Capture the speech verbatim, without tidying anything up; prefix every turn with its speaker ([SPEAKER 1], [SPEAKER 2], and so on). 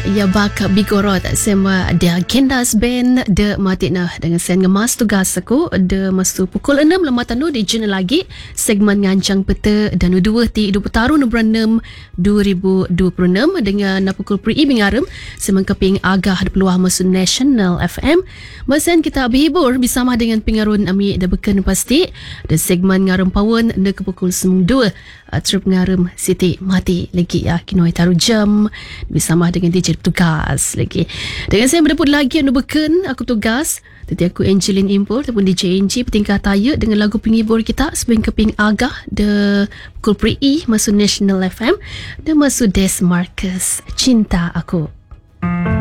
[SPEAKER 1] Ya bak bigorot sema dia Kendas band de matina dengan sen ngemas tugas aku de masu pukul enam lemah tanu di jena lagi segmen ngancang peta dan dua ti dua tahun bulan enam dua ribu dua puluh enam dengan pukul pri bingarem semengkeping agah de peluah masu National F M. Masen kita berhibur bersama dengan pengarun ami de beken pasti de segmen ngarem pawon de ke pukul dua trip ngarem Siti mati lagi ya kinoi taruh jam bersama dengan D J tugas lagi. Dengan saya mendapat lagi anu beken aku tugas. Tadi aku Angeline Impul ataupun D J Angie bertingkah tayar dengan lagu penghibur kita sebelum keping agah de pukul pri masuk National F M dan masuk Des Marcus Cinta Aku.